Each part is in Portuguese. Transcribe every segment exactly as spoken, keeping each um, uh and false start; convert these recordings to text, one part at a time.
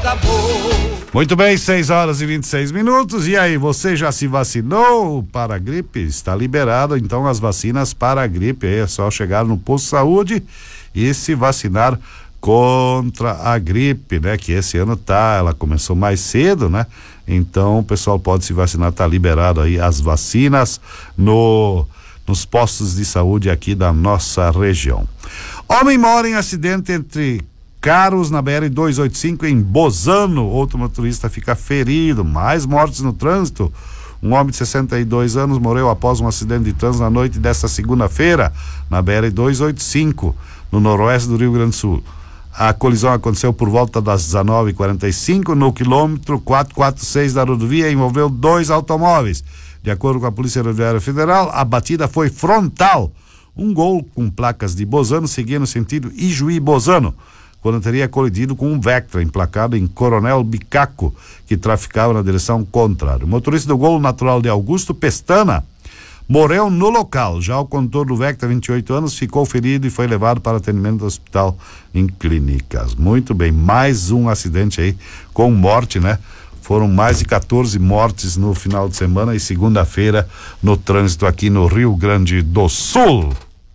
estrada boa. Muito bem, seis horas e vinte e seis minutos. E aí, você já se vacinou para a gripe? Está liberado então as vacinas para a gripe. É só chegar no posto de saúde e se vacinar contra a gripe, né? Que esse ano tá, ela começou mais cedo, né? Então o pessoal pode se vacinar, tá liberado aí as vacinas no nos postos de saúde aqui da nossa região. Homem mora em acidente entre carros na B R duzentos e oitenta e cinco em Bozano. Outro motorista fica ferido. Mais mortes no trânsito. Um homem de sessenta e dois anos morreu após um acidente de trânsito na noite desta segunda-feira na B R duzentos e oitenta e cinco, no noroeste do Rio Grande do Sul. A colisão aconteceu por volta das dezenove e quarenta e cinco no quilômetro quatrocentos e quarenta e seis da rodovia e envolveu dois automóveis. De acordo com a Polícia Rodoviária Federal, a batida foi frontal. Um Gol com placas de Bozano seguia no sentido Ijuí-Bozano, quando teria colidido com um Vectra emplacado em Coronel Bicaco, que traficava na direção contrária. O motorista do Gol, natural de Augusto Pestana, morreu no local. Já o condutor do Vectra, vinte e oito anos, ficou ferido e foi levado para atendimento do hospital em clínicas. Muito bem, mais um acidente aí com morte, né? Foram mais de quatorze mortes no final de semana e segunda-feira no trânsito aqui no Rio Grande do Sul.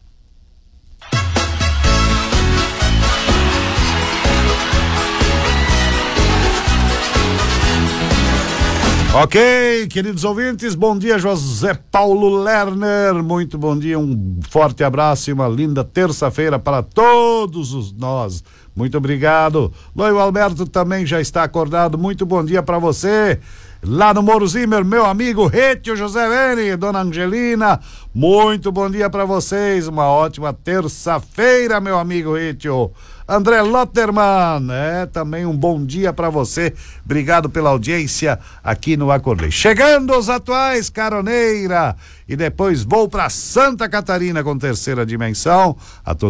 Ok, queridos ouvintes, bom dia, José Paulo Lerner, muito bom dia, um forte abraço e uma linda terça-feira para todos os nós. Muito obrigado. Loio Alberto também já está acordado, muito bom dia para você. Lá no Moro Zimmer, meu amigo Rétio José Vene, dona Angelina, muito bom dia para vocês, uma ótima terça-feira, meu amigo Rétio. André Lotterman, é também um bom dia para você. Obrigado pela audiência aqui no Acordei. Chegando os atuais, Caroneira, e depois vou para Santa Catarina com terceira dimensão. A